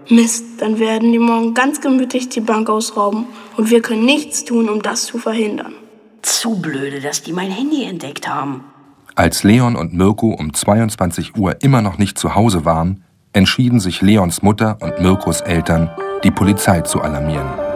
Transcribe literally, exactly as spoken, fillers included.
Mist, dann werden die morgen ganz gemütlich die Bank ausrauben und wir können nichts tun, um das zu verhindern. Zu blöde, dass die mein Handy entdeckt haben. Als Leon und Mirko um zweiundzwanzig Uhr immer noch nicht zu Hause waren, entschieden sich Leons Mutter und Mirkos Eltern, die Polizei zu alarmieren.